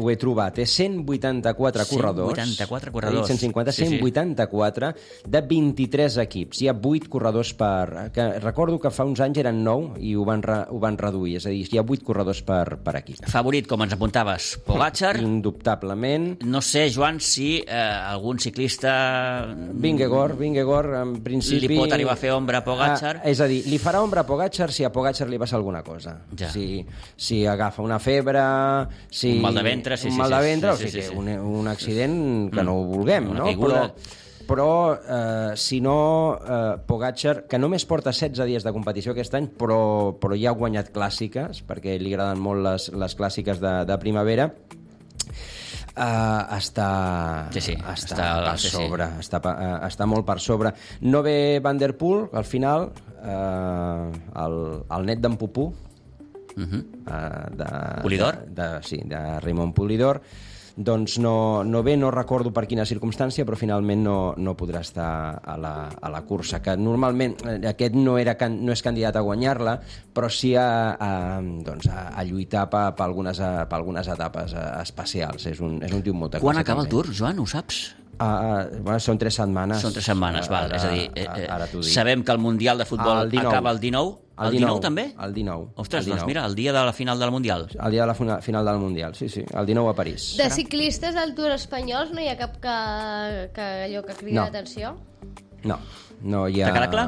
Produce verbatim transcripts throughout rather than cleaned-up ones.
ho he trobat, eh? cent vuitanta-quatre corredors. cent vuitanta-quatre corredors. cent cinquanta, sí, cent vuitanta-quatre sí. de vint-i-tres equips. Hi ha vuit corredors per... Que recordo que fa uns anys eren nou i ho van, re... ho van reduir, és a dir, hi ha vuit corredors per, per equip. Favorit, com ens apuntaves, Pogačar. Indubtablement. No sé, Joan, si eh, algun ciclista... Vingegaard, Vingegaard, en principi... Li pot arribar a fer ombra a Pogačar? Ah, és a dir, li farà ombra a Pogačar si a Pogačar li passa alguna cosa. Ja. Si, si agafa una febre... Si... Un mal de ventre, sí, un sí. mal de ventre, sí, sí, o sigui, sí, sí. Un, un accident que no ho vulguem, una no? Caiguda. Però, però eh, si no, eh, Pogačar, que només porta setze dies de competició aquest any, però, però ja ha guanyat clàssiques, perquè li agraden molt les, les clàssiques de, de primavera, Uh, està, sí, sí, està, està per sí, sobre, sí. Està, uh, està molt per sobre. No ve Van der Poel, al final, uh, el, el net d'en Pupú, uh -huh. uh, de, Polidor? De, de, sí, de Raymond Polidor, doncs no, no ve, no recordo per quina circumstància, però finalment no, no podrà estar a la, a la cursa, que normalment aquest no, era, no és candidat a guanyar-la, però sí a, a, doncs a, a lluitar per, per, algunes, per algunes etapes especials. És un, és un tio molt... Quan acaba el Tour, Joan, ho saps? Uh, bueno, són tres setmanes. Són tres setmanes, val. Ara, És a dir, eh, ara t'ho dic. Sabem que el Mundial de Futbol el dinou. acaba el dinou. El, el dinou, dinou també? El dinou. Ostres, el dinou. Doncs mira, el dia de la final del Mundial. El dia de la final del Mundial, sí, sí. El dinou a París. De ciclistes del Tour espanyols no hi ha cap que, que allò que crida no. l'atenció? No, no hi ha... T'ha quedat clar?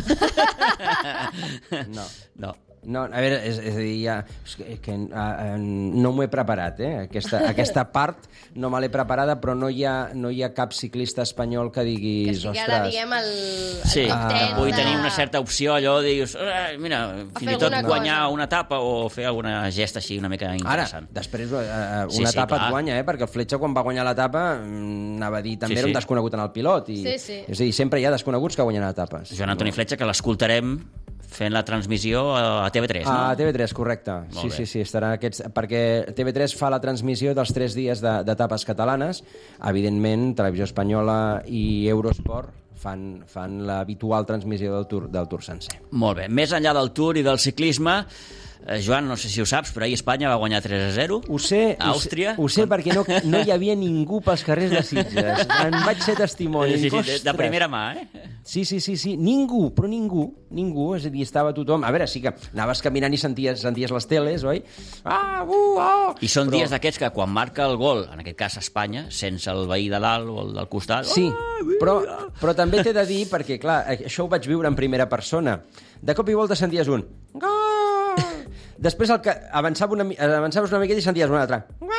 no. No. No, a veure, és, és a dir, ja, és que, que uh, no m'ho he preparat, eh? Aquesta, aquesta part no me l'he preparada, però no hi, ha, no hi ha cap ciclista espanyol que diguis, que sigui ostres... ara, diguem, el, el sí, top que ten pugui de... tenir una certa opció, allò, dius, eh, mira, fins i tot guanyar cosa. una etapa o fer alguna gesta així una mica interessant. Ara, després uh, una sí, sí, etapa clar. et guanya, eh? Perquè el Fletxa, quan va guanyar l'etapa, anava a dir, també sí, era un sí. desconegut en el pilot. I, sí, sí. És a dir, sempre hi ha desconeguts que guanyen etapes. Joan Antoni Fletxa, que l'escoltarem fent la transmissió a T V tres, no? A T V tres, correcte. Sí, sí, sí, estarà aquests... Perquè T V tres fa la transmissió dels tres dies d'etapes catalanes. Evidentment, Televisió Espanyola i Eurosport fan, fan l'habitual transmissió del Tour, del Tour sencer. Molt bé. Més enllà del Tour i del ciclisme, Eh, Joan, no sé si ho saps, però ahir Espanya va guanyar tres a zero. Ho sé, a Àustria. Ho sé, ho sé perquè no, no hi havia ningú pels carrers de Sitges. En vaig ser testimoni. Sí, sí, de, de primera mà, eh? Sí, sí, sí, sí. Ningú, però ningú, ningú. És a dir, estava tothom... A veure, sí que anaves caminant i senties, senties les teles, oi? Ah, uh, oh! I són però... dies d'aquests que quan marca el gol, en aquest cas Espanya, sense el veí de dalt o el del costat... Sí, però, però també t'he de dir, perquè, clar, això ho vaig viure en primera persona. De cop i volta senties un... Gol! Després el que avançava una, avançaves una miqueta i senties un altre.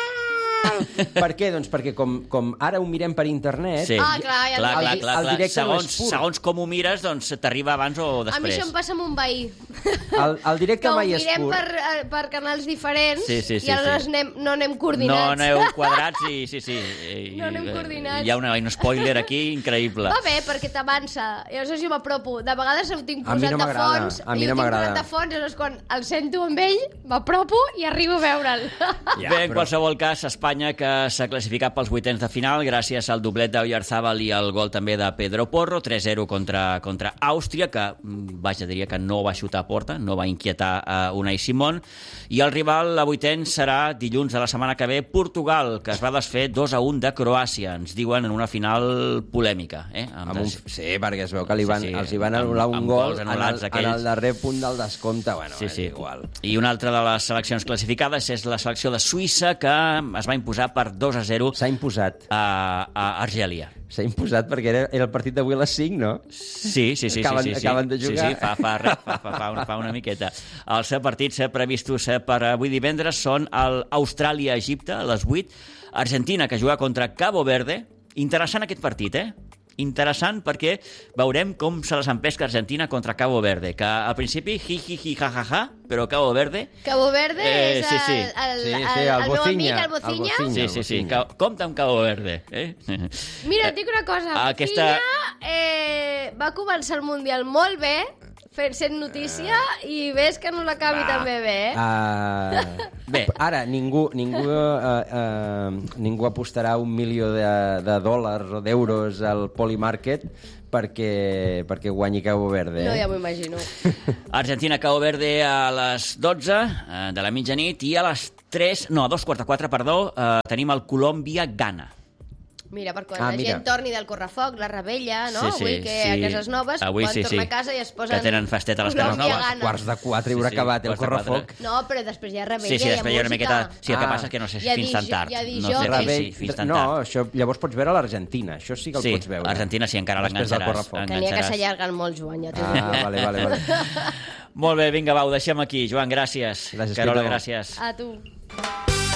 Per què? Doncs perquè com, com ara ho mirem per internet... Sí. Ah, clar, ja clar, el, clar, clar, el clar. directe Segons, no és pur. segons com ho mires, doncs t'arriba abans o després. A mi això em passa amb un veí. El, el directe que mai és ho mirem pur. per, per canals diferents Sí, sí, sí, i aleshores sí. anem, no anem coordinats. No aneu quadrats i sí, sí. I, No anem coordinats. Hi ha una, un spoiler aquí increïble. Va bé, perquè t'avança. I aleshores jo m'apropo. De vegades ho tinc A mi posat no de m'agrada, fons. a mi i no ho tinc m'agrada. posat de fons, i llavors quan el sento amb ell, m'apropo i arribo a veure'l. Ja, bé, en però... qualsevol cas, Espanya, que s'ha classificat pels vuitens de final gràcies al doblet d'Oyarzabal i al gol també de Pedro Porro, tres a zero contra, contra Àustria, que vaja, diria que no va xutar a porta, no va inquietar a Unai Simón, i el rival a vuitens serà dilluns de la setmana que ve Portugal, que es va desfer dos a un de Croàcia, ens diuen en una final polèmica. Eh? Amb Amb un, des... sí, perquè es veu que li van, sí, sí, els hi van amb, anul·lar un amb gol gols en el, en el darrer punt del descompte. Bueno, sí, sí. és igual. I una altra de les seleccions classificades és la selecció de Suïssa, que es va imposar per dos a zero S'ha imposat. a, a Argèlia. S'ha imposat perquè era, era el partit d'avui a les cinc, no? Sí, sí, sí. Acaben, sí, sí, sí. acaben de jugar. Sí, sí, fa, fa, fa, fa, fa, una, fa una miqueta. Els partits previstos per avui divendres són l'Austràlia-Egipte a les vuit, Argentina, que juga contra Cabo Verde. Interessant aquest partit, eh? Interessant perquè veurem com se les empesca Argentina contra Cabo Verde, que al principi hi, hi, hi, ha, ha, ha, però Cabo Verde... Cabo Verde Eh, és sí, sí. el, el, Sí, el, sí, el, el el meu Bocinya, amic, el el Bocinya. Bocinya. Sí, sí, sí. Ca- Compte amb Cabo Verde. Eh? Mira, et dic una cosa. Aquesta- Bocinya eh, va començar el Mundial molt bé, fent sent notícia, i ves que no l'acabi tan bé bé, eh? Uh, Bé. Ara, ningú, ningú, uh, uh, ningú apostarà un milió de, de dòlars o d'euros al Polymarket perquè, perquè guanyi Cabo Verde. Eh? No, ja m'ho imagino. Argentina-Cabo Verde a les dotze de la mitjanit i a les tres, no, a dos quarts de quatre, perdó, eh, tenim el Colòmbia-Ghana. Mira, per quan Ah, la mira. gent torni del correfoc, la rebella, no? Sí, sí, Avui que sí. a cases noves Avui poden sí, tornar sí. a casa i es posen... Que tenen festet a les Colòmbia, cases noves. Ghana. Quarts de quatre i haurà Sí, sí, acabat el quarts de quatre. correfoc. No, però després hi ha rebella, Sí, sí, hi ha després hi ha una música. miqueta... Sí, el que Ah. passa és que no sé si Hi ha fins tan dij- tard. hi ha No sé dijòqueis. si Rebell... fins tan No, tard. això llavors pots veure l'Argentina. Això sí que el Sí, pots veure. Argentina sí, encara Després del l'enganxaràs. correfoc. Que n'hi ha que enganxaràs. s'allarguen molt, Joan, ja t'ho Ah, dic. vale, vale, vale. Molt bé, vinga, va, ho deixem aquí. Joan, gràcies. Gràcies, Carola, Pitu. gràcies. A tu.